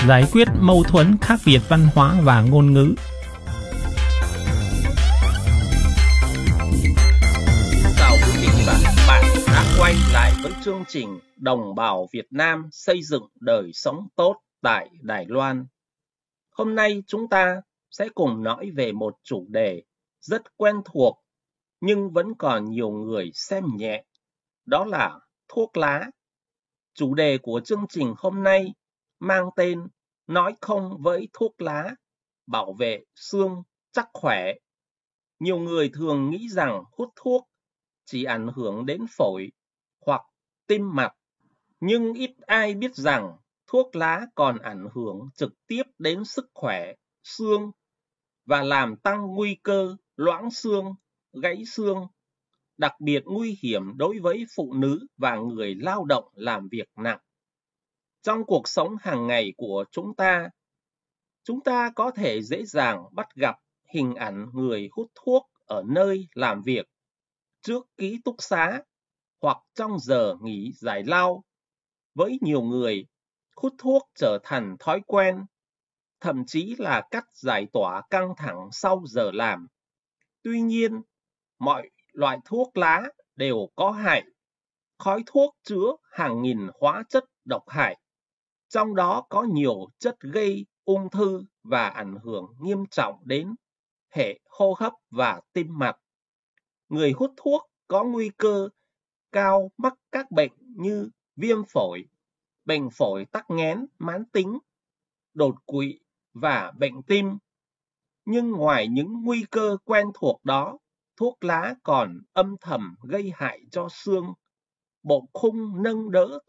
giải quyết mâu thuẫn khác biệt văn hóa và ngôn ngữ. Chào quý vị và các bạn đã quay lại với chương trình Đồng bào Việt Nam xây dựng đời sống tốt tại Đài Loan. Hôm nay chúng ta sẽ cùng nói về một chủ đề rất quen thuộc nhưng vẫn còn nhiều người xem nhẹ, đó là thuốc lá. Chủ đề của chương trình hôm nay mang tên Nói không với thuốc lá, bảo vệ xương chắc khỏe. Nhiều người thường nghĩ rằng hút thuốc chỉ ảnh hưởng đến phổi hoặc tim mạch, nhưng ít ai biết rằng thuốc lá còn ảnh hưởng trực tiếp đến sức khỏe xương và làm tăng nguy cơ loãng xương, gãy xương, đặc biệt nguy hiểm đối với phụ nữ và người lao động làm việc nặng. Trong cuộc sống hàng ngày của chúng ta có thể dễ dàng bắt gặp hình ảnh người hút thuốc ở nơi làm việc, trước ký túc xá hoặc trong giờ nghỉ giải lao. Với nhiều người, hút thuốc trở thành thói quen, thậm chí là cách giải tỏa căng thẳng sau giờ làm. Tuy nhiên, mọi loại thuốc lá đều có hại. Khói thuốc chứa hàng nghìn hóa chất độc hại, trong đó có nhiều chất gây ung thư và ảnh hưởng nghiêm trọng đến hệ hô hấp và tim mạch. Người hút thuốc có nguy cơ cao mắc các bệnh như viêm phổi, bệnh phổi tắc nghẽn mãn tính, đột quỵ và bệnh tim. Nhưng ngoài những nguy cơ quen thuộc đó, thuốc lá còn âm thầm gây hại cho xương, bộ khung nâng đỡ